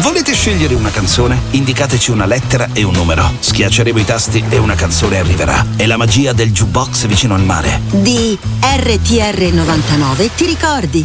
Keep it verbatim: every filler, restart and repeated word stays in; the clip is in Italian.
Volete scegliere una canzone? Indicateci una lettera e un numero. Schiacceremo i tasti e una canzone arriverà. È la magia del jukebox vicino al mare. Di R T R novantanove ti ricordi?